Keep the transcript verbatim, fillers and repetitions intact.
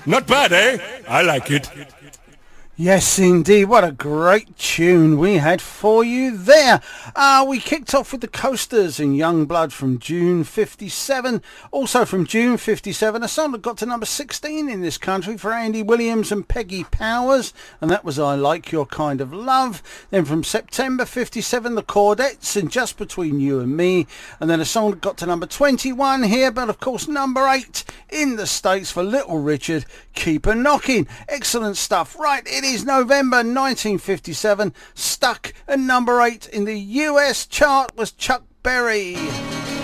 Not bad, eh? I like it. Yes, indeed. What a great tune we had for you there. Uh, we kicked off with the Coasters and Young Blood from June fifty-seven. Also from June fifty-seven, a song that got to number sixteen in this country for Andy Williams and Peggy Powers, and that was I Like Your Kind of Love. Then from September fifty-seven, the Chordettes and Just Between You and Me. And then a song that got to number twenty-one here, but of course number eight in the States for Little Richard, Keep a Knockin'. Excellent stuff. Right, it is November nineteen fifty-seven. Stuck at number eight in the U S chart was Chuck Berry.